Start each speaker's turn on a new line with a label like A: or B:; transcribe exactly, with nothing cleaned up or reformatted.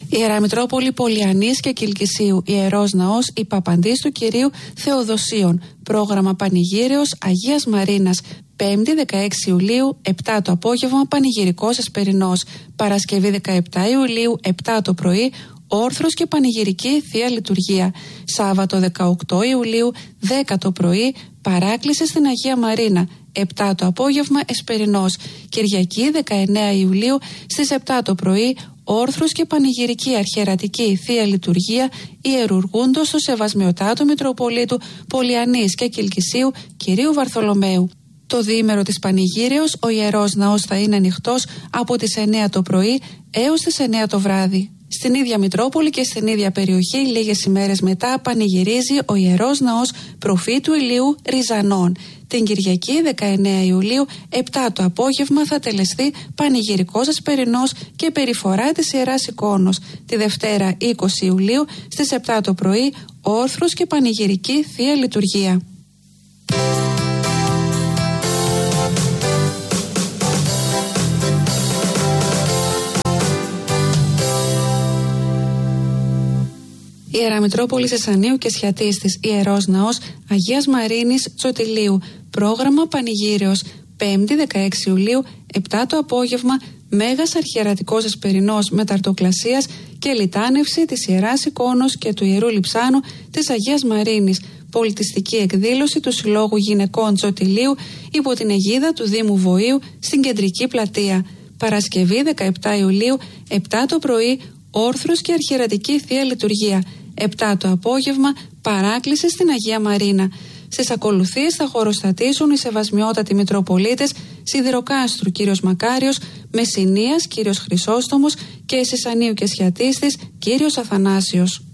A: Ιερά Μητρόπολη Πολιανής και Κιλκυσίου, Ιερός Ναός Υπαπαντής του Κυρίου Θεοδοσίων. Πρόγραμμα Πανηγύρεως Αγίας Μαρίνας. Πέμπτη δεκαέξι Ιουλίου, επτά το απόγευμα, πανηγυρικός εσπερινός. Παρασκευή δεκαεπτά Ιουλίου, επτά το πρωί, όρθρος και πανηγυρική Θεία Λειτουργία. Σάββατο δεκαοκτώ Ιουλίου, δέκα το πρωί, παράκληση στην Αγία Μαρίνα. επτά το απόγευμα, εσπερινός. Κυριακή δεκαεννέα Ιουλίου, στις επτά το πρωί, όρθρος και πανηγυρική αρχιερατική Θεία Λειτουργία, ιερουργούντος στο Σεβασμιωτάτο Μητροπολίτου Πολιανής και Κιλκυσίου Κυρίου Βαρθολομαίου. Το διήμερο της Πανηγύρεως, ο Ιερός Ναός θα είναι ανοιχτός από τις εννέα το πρωί έως τις εννέα το βράδυ. Στην ίδια Μητρόπολη και στην ίδια περιοχή, λίγες ημέρες μετά, πανηγυρίζει ο Ιερός Ναός Προφήτου Ηλίου Ριζανών. Την Κυριακή δεκαεννέα Ιουλίου, επτά το απόγευμα, θα τελεσθεί πανηγυρικός ασπερινός και περιφορά της Ιεράς Εικόνος. Τη Δευτέρα είκοσι Ιουλίου, στις επτά το πρωί, όρθρος και πανηγυρική Θεία Λειτουργία. Ιερά Μητρόπολη Σεσανίου και Σιατίστης, Ιερός Ναός Αγίας Μαρίνης Τσοτηλίου. Πρόγραμμα Πανηγύρεως. Πέμπτη δεκαέξι Ιουλίου, επτά το απόγευμα, Μέγας Αρχιερατικός Εσπερινός Μεταρτοκλασίας και λιτάνευση της Ιεράς Εικόνος και του Ιερού Λειψάνου της Αγίας Μαρίνης. Πολιτιστική εκδήλωση του Συλλόγου Γυναικών Τσοτηλίου υπό την αιγίδα του Δήμου Βοήου στην Κεντρική Πλατεία. Παρασκευή δεκαεπτά Ιουλίου, επτά το πρωί, όρθρος και αρχιερατική Θεία Λειτουργία. επτά το απόγευμα, παράκληση στην Αγία Μαρίνα. Στις ακολουθίες θα χωροστατήσουν οι Σεβασμιότατοι Μητροπολίτες Σιδηροκάστρου κύριος Μακάριος, Μεσσηνίας κύριος Χρυσόστομος και Σεσανίου και Σιατίστης κύριος Αθανάσιος.